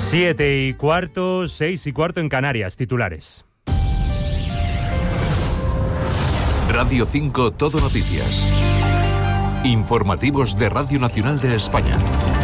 7:15, 6:15 en Canarias. Titulares. Radio 5 Todo Noticias. Informativos de Radio Nacional de España.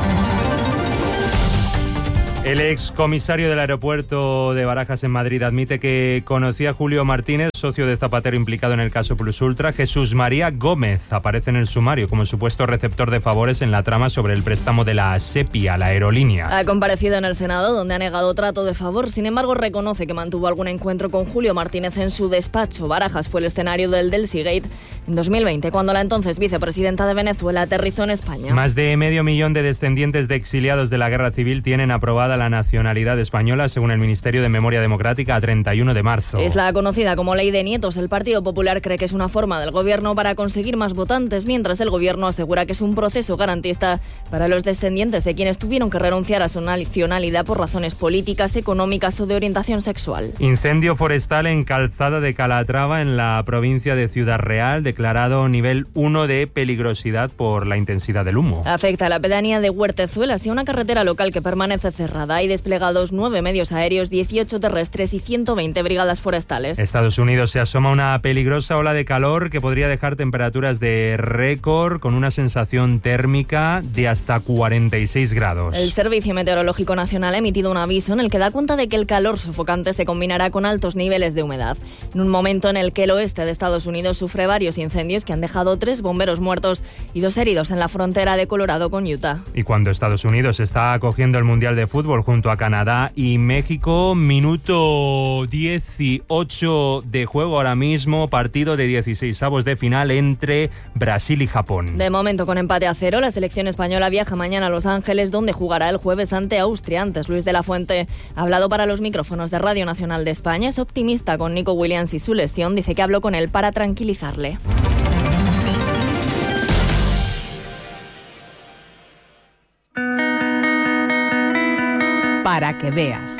El excomisario del aeropuerto de Barajas en Madrid admite que conocía a Julio Martínez, socio de Zapatero implicado en el caso Plus Ultra. Jesús María Gómez aparece en el sumario como supuesto receptor de favores en la trama sobre el préstamo de la SEPI a la aerolínea. Ha comparecido en el Senado, donde ha negado trato de favor. Sin embargo, reconoce que mantuvo algún encuentro con Julio Martínez en su despacho. Barajas fue el escenario del Delsigate en 2020, cuando la entonces vicepresidenta de Venezuela aterrizó en España. Más de 500.000 de descendientes de exiliados de la Guerra Civil tienen aprobada la nacionalidad española, según el Ministerio de Memoria Democrática, a 31 de marzo. Es la conocida como Ley de Nietos. El Partido Popular cree que es una forma del gobierno para conseguir más votantes, mientras el gobierno asegura que es un proceso garantista para los descendientes de quienes tuvieron que renunciar a su nacionalidad por razones políticas, económicas o de orientación sexual. Incendio forestal en Calzada de Calatrava, en la provincia de Ciudad Real, declarado nivel 1 de peligrosidad por la intensidad del humo. Afecta a la pedanía de Huertezuelas y a una carretera local que permanece cerrada. Hay desplegados 9 medios aéreos, 18 terrestres y 120 brigadas forestales. Estados Unidos se asoma una peligrosa ola de calor que podría dejar temperaturas de récord con una sensación térmica de hasta 46 grados. El Servicio Meteorológico Nacional ha emitido un aviso en el que da cuenta de que el calor sofocante se combinará con altos niveles de humedad. En un momento en el que el oeste de Estados Unidos sufre varios incendios que han dejado 3 bomberos muertos y 2 heridos en la frontera de Colorado con Utah. Y cuando Estados Unidos está acogiendo el Mundial de Fútbol junto a Canadá y México, minuto 18 de juego ahora mismo, partido de 16avos de final entre Brasil y Japón. De momento con empate a 0, la selección española viaja mañana a Los Ángeles, donde jugará el jueves ante Austria. Antes, Luis de la Fuente ha hablado para los micrófonos de Radio Nacional de España. Es optimista con Nico Williams y su lesión. Dice que habló con él para tranquilizarle. Para que veas.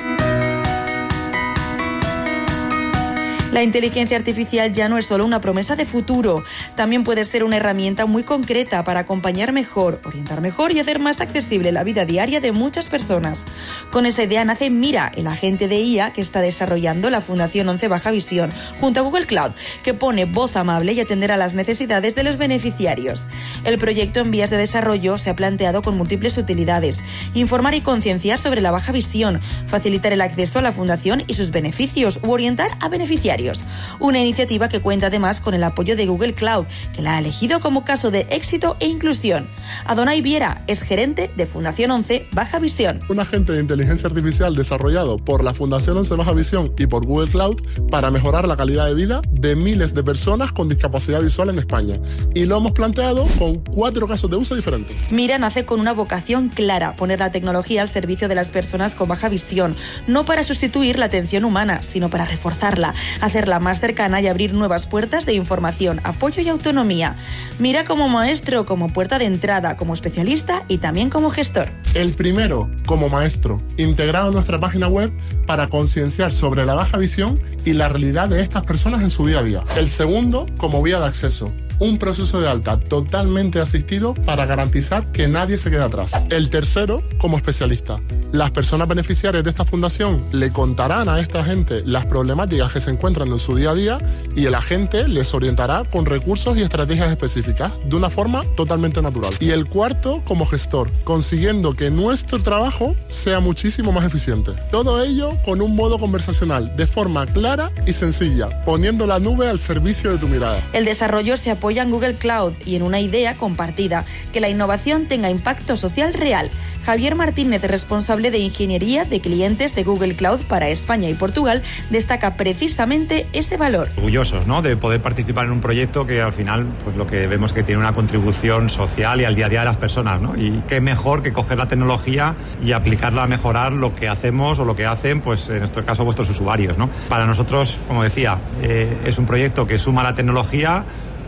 La inteligencia artificial ya no es solo una promesa de futuro, también puede ser una herramienta muy concreta para acompañar mejor, orientar mejor y hacer más accesible la vida diaria de muchas personas. Con esa idea nace Mira, el agente de IA que está desarrollando la Fundación 11 Baja Visión, junto a Google Cloud, que pone voz amable y atender a las necesidades de los beneficiarios. El proyecto en vías de desarrollo se ha planteado con múltiples utilidades: informar y concienciar sobre la baja visión, facilitar el acceso a la fundación y sus beneficios u orientar a beneficiarios. Una iniciativa que cuenta además con el apoyo de Google Cloud, que la ha elegido como caso de éxito e inclusión. Adonai Viera es gerente de Fundación 11 Baja Visión. Un agente de inteligencia artificial desarrollado por la Fundación 11 Baja Visión y por Google Cloud para mejorar la calidad de vida de miles de personas con discapacidad visual en España. Y lo hemos planteado con 4 casos de uso diferentes. Mira nace con una vocación clara: poner la tecnología al servicio de las personas con baja visión, no para sustituir la atención humana, sino para reforzarla, hacerla más cercana y abrir nuevas puertas de información, apoyo y autonomía. Mira como maestro, como puerta de entrada, como especialista y también como gestor. El primero, como maestro, integrado en nuestra página web para concienciar sobre la baja visión y la realidad de estas personas en su día a día. El segundo, como vía de acceso. Un proceso de alta totalmente asistido para garantizar que nadie se quede atrás. El tercero, como especialista. Las personas beneficiarias de esta fundación le contarán a esta gente las problemáticas que se encuentran en su día a día y el agente les orientará con recursos y estrategias específicas de una forma totalmente natural. Y el cuarto, como gestor, consiguiendo que nuestro trabajo sea muchísimo más eficiente. Todo ello con un modo conversacional, de forma clara y sencilla, poniendo la nube al servicio de tu mirada. El desarrollo se apoya en Google Cloud y en una idea compartida: que la innovación tenga impacto social real. Javier Martínez, responsable de ingeniería de clientes de Google Cloud para España y Portugal, destaca precisamente ese valor. Orgullosos, ¿no?, de poder participar en un proyecto que al final, pues lo que vemos que tiene una contribución social y al día a día de las personas, ¿no? Y qué mejor que coger la tecnología y aplicarla a mejorar lo que hacemos o lo que hacen, pues en nuestro caso, vuestros usuarios, ¿no? Para nosotros, como decía, es un proyecto que suma la tecnología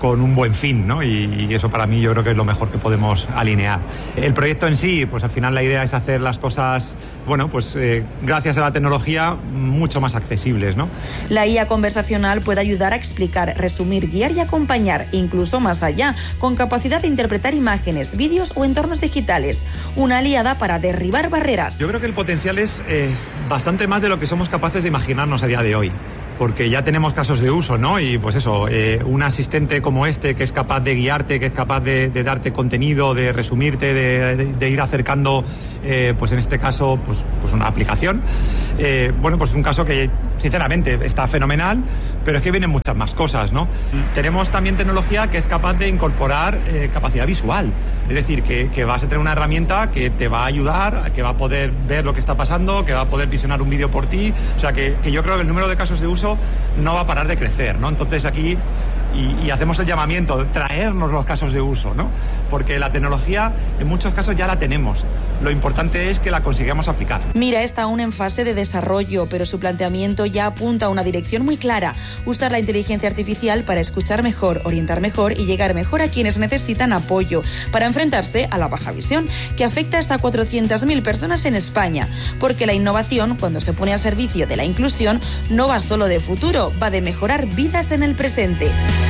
con un buen fin, ¿no? Y eso para mí yo creo que es lo mejor que podemos alinear. El proyecto en sí, pues al final la idea es hacer las cosas, bueno, pues gracias a la tecnología, mucho más accesibles, ¿no? La IA conversacional puede ayudar a explicar, resumir, guiar y acompañar, incluso más allá, con capacidad de interpretar imágenes, vídeos o entornos digitales. Una aliada para derribar barreras. Yo creo que el potencial es bastante más de lo que somos capaces de imaginarnos a día de hoy. Porque ya tenemos casos de uso, ¿no? Y pues eso, un asistente como este que es capaz de guiarte, que es capaz de darte contenido, de resumirte, de ir acercando, pues en este caso, pues una aplicación. Bueno, pues es un caso que sinceramente está fenomenal, pero es que vienen muchas más cosas, ¿no? Tenemos también tecnología que es capaz de incorporar capacidad visual. Es decir, que vas a tener una herramienta que te va a ayudar, que va a poder ver lo que está pasando, que va a poder visionar un vídeo por ti. O sea, que yo creo que el número de casos de uso no va a parar de crecer, ¿no? Entonces aquí y hacemos el llamamiento, traernos los casos de uso, ¿no? Porque la tecnología en muchos casos ya la tenemos. Lo importante es que la consigamos aplicar. Mira, está aún en fase de desarrollo, pero su planteamiento ya apunta a una dirección muy clara: usar la inteligencia artificial para escuchar mejor, orientar mejor y llegar mejor a quienes necesitan apoyo, para enfrentarse a la baja visión, que afecta hasta 400.000 personas en España. Porque la innovación, cuando se pone al servicio de la inclusión, no va solo de futuro, va de mejorar vidas en el presente.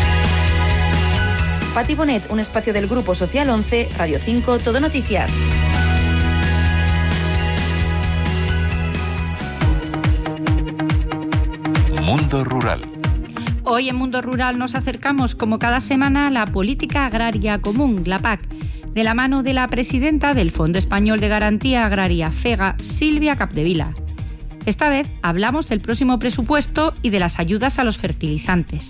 Pati Bonet, un espacio del Grupo Social 11, Radio 5, Todo Noticias. Mundo Rural. Hoy en Mundo Rural nos acercamos, como cada semana, a la Política Agraria Común, la PAC, de la mano de la presidenta del Fondo Español de Garantía Agraria, FEGA, Silvia Capdevila. Esta vez hablamos del próximo presupuesto y de las ayudas a los fertilizantes.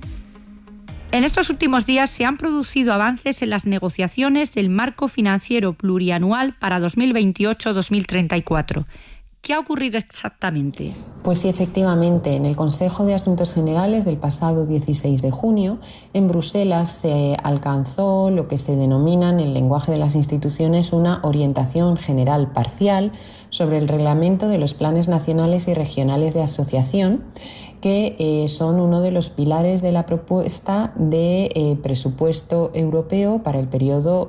En estos últimos días se han producido avances en las negociaciones del marco financiero plurianual para 2028-2034. ¿Qué ha ocurrido exactamente? Pues sí, efectivamente, en el Consejo de Asuntos Generales del pasado 16 de junio, en Bruselas se alcanzó lo que se denomina en el lenguaje de las instituciones una orientación general parcial sobre el reglamento de los planes nacionales y regionales de asociación, que son uno de los pilares de la propuesta de presupuesto europeo para el periodo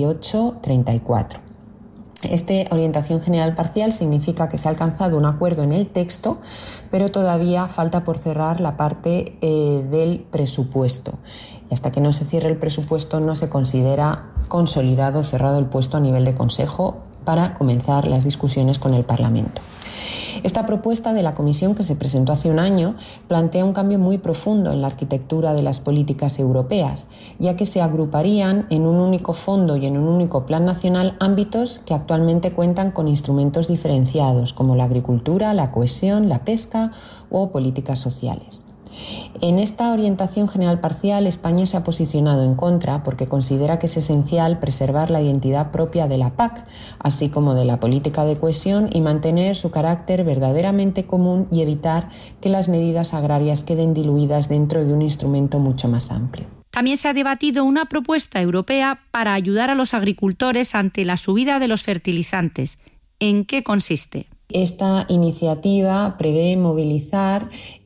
28-34. Esta orientación general parcial significa que se ha alcanzado un acuerdo en el texto, pero todavía falta por cerrar la parte del presupuesto. Y hasta que no se cierre el presupuesto no se considera consolidado, cerrado el puesto a nivel de Consejo para comenzar las discusiones con el Parlamento. Esta propuesta de la Comisión, que se presentó hace un año, plantea un cambio muy profundo en la arquitectura de las políticas europeas, ya que se agruparían en un único fondo y en un único plan nacional ámbitos que actualmente cuentan con instrumentos diferenciados, como la agricultura, la cohesión, la pesca o políticas sociales. En esta orientación general parcial, España se ha posicionado en contra porque considera que es esencial preservar la identidad propia de la PAC, así como de la política de cohesión, y mantener su carácter verdaderamente común y evitar que las medidas agrarias queden diluidas dentro de un instrumento mucho más amplio. También se ha debatido una propuesta europea para ayudar a los agricultores ante la subida de los fertilizantes. ¿En qué consiste? Esta iniciativa prevé movilizar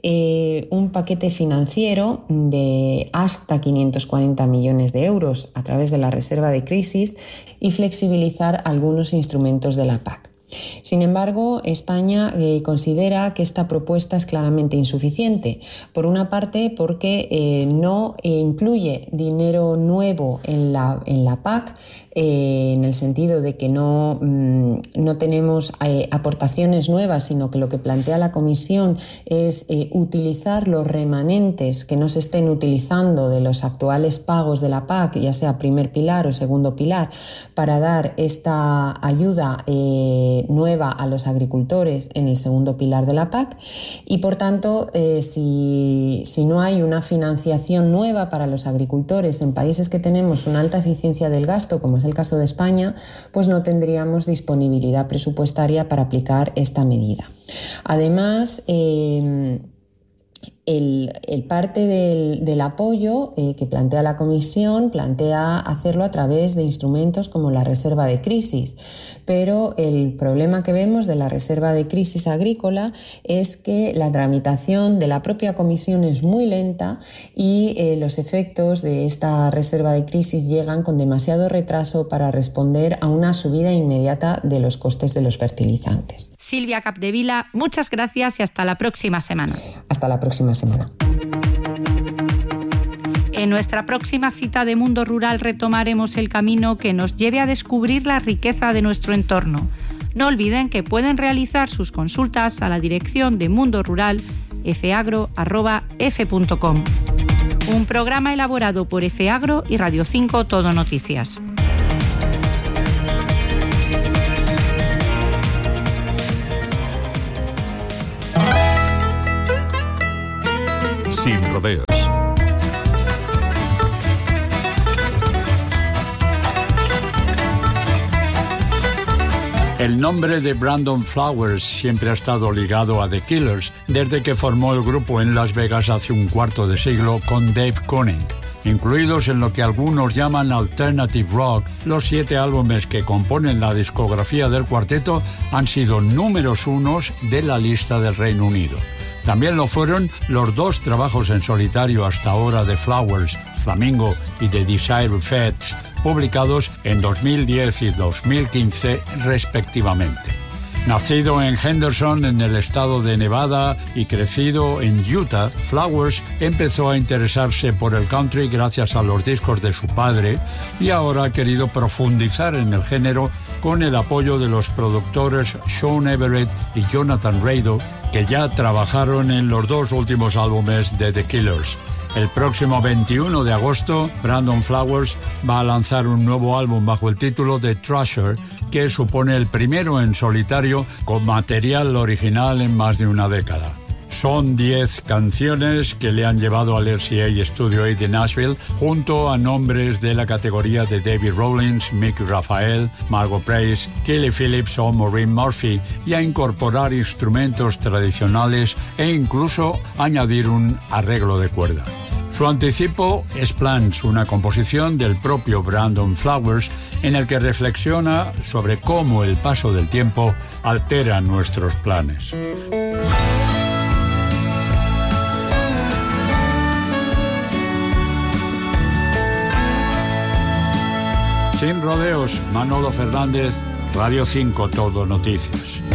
un paquete financiero de hasta 540 millones de euros a través de la reserva de crisis y flexibilizar algunos instrumentos de la PAC. Sin embargo, España considera que esta propuesta es claramente insuficiente. Por una parte, porque no incluye dinero nuevo en la PAC, en el sentido de que no tenemos aportaciones nuevas, sino que lo que plantea la Comisión es utilizar los remanentes que no se estén utilizando de los actuales pagos de la PAC, ya sea primer pilar o segundo pilar, para dar esta ayuda nueva a los agricultores en el segundo pilar de la PAC, y por tanto si no hay una financiación nueva para los agricultores en países que tenemos una alta eficiencia del gasto, como es el caso de España, pues no tendríamos disponibilidad presupuestaria para aplicar esta medida. Además, El parte del apoyo que plantea la Comisión plantea hacerlo a través de instrumentos como la reserva de crisis, pero el problema que vemos de la reserva de crisis agrícola es que la tramitación de la propia Comisión es muy lenta y los efectos de esta reserva de crisis llegan con demasiado retraso para responder a una subida inmediata de los costes de los fertilizantes. Silvia Capdevila, muchas gracias y hasta la próxima semana. Hasta la próxima semana. En nuestra próxima cita de Mundo Rural retomaremos el camino que nos lleve a descubrir la riqueza de nuestro entorno. No olviden que pueden realizar sus consultas a la dirección de Mundo Rural fagro@f.com. Un programa elaborado por FAgro y Radio 5 Todo Noticias. Sin rodeos. El nombre de Brandon Flowers siempre ha estado ligado a The Killers desde que formó el grupo en Las Vegas hace un cuarto de siglo con Dave Koenig. Incluidos en lo que algunos llaman Alternative Rock, los 7 álbumes que componen la discografía del cuarteto han sido números 1 de la lista del Reino Unido. También lo fueron los 2 trabajos en solitario hasta ahora de Flowers, Flamingo y The Desire Feds, publicados en 2010 y 2015 respectivamente. Nacido en Henderson, en el estado de Nevada, y crecido en Utah, Flowers empezó a interesarse por el country gracias a los discos de su padre y ahora ha querido profundizar en el género con el apoyo de los productores Sean Everett y Jonathan Rado, que ya trabajaron en los 2 últimos álbumes de The Killers. El próximo 21 de agosto, Brandon Flowers va a lanzar un nuevo álbum bajo el título de Treasure, que supone el primero en solitario con material original en más de una década. Son 10 canciones que le han llevado al RCA Studio 8 de Nashville, junto a nombres de la categoría de David Rawlings, Mickey Raphael, Margot Price, Kelly Phillips o Maureen Murphy, y a incorporar instrumentos tradicionales e incluso añadir un arreglo de cuerda. Su anticipo es Plans, una composición del propio Brandon Flowers en el que reflexiona sobre cómo el paso del tiempo altera nuestros planes. Sin rodeos, Manolo Fernández, Radio 5 Todo Noticias.